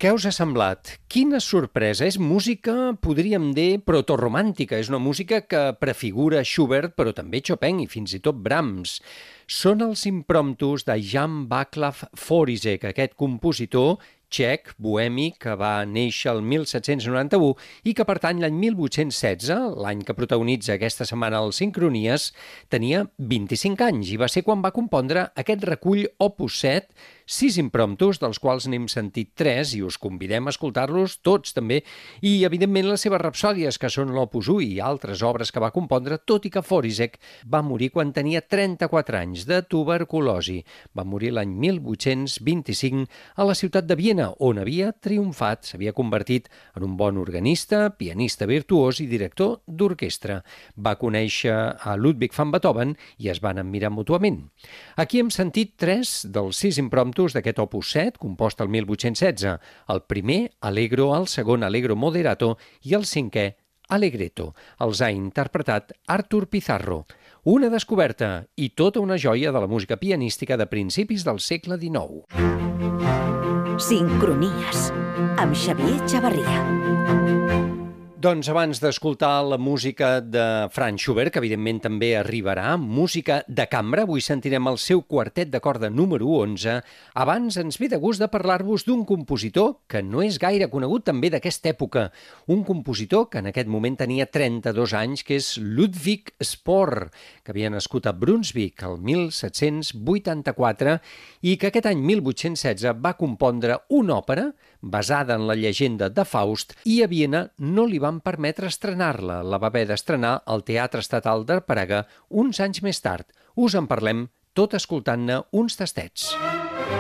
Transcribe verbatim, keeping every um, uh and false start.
Què us ha semblat? Quina sorpresa! És música, podríem dir, protoromàntica. És una música que prefigura Schubert, però també Chopin i fins i tot Brahms. Són els impromptus de Jan Vaclav Forisek, aquest compositor txec, bohemi, que va néixer el mil set-cents noranta-u i que pertany l'any mil vuit-cents setze, l'any que protagonitza aquesta setmana el Sincronies, tenia vint-i-cinc anys i va ser quan va compondre aquest recull Opus set, sis impromptus, dels quals n'hem sentit tres i us convidem a escoltar-los tots també, i evidentment les seves rapsòdies, que són l'Opus u i altres obres que va compondre, tot i que Forisek va morir quan tenia trenta-quatre anys de tuberculosi. Va morir l'any mil vuit-cents vint-i-cinc a la ciutat de Viena, on havia triomfat, s'havia convertit en un bon organista, pianista virtuós i director d'orquestra. Va conèixer a Ludwig van Beethoven i es van admirar mútuament. Aquí hem sentit tres dels sis impromptus d'aquest Opus set, compost el mil vuit-cents setze. El primer, Allegro, el segon, Allegro moderato, i el cinquè, Allegretto. Els ha interpretat Artur Pizarro. Una descoberta i tota una joia de la música pianística de principis del segle dinou. Sincronies, amb Xavier Chavarria. Doncs abans d'escoltar la música de Franz Schubert, que evidentment també arribarà, música de cambra, avui sentirem el seu quartet de corda número onze, abans ens ve de gust de parlar-vos d'un compositor que no és gaire conegut també d'aquesta època, un compositor que en aquest moment tenia trenta-dos anys, que és Ludwig Spohr, que havia nascut a Brunswick el mil set-cents vuitanta-quatre i que aquest any mil vuit-cents setze va compondre una òpera basada en la llegenda de Faust i a Viena no li van permetre estrenar-la. La va haver d'estrenar al Teatre Estatal de Praga uns anys més tard. Us en parlem tot escoltant-ne uns tastets.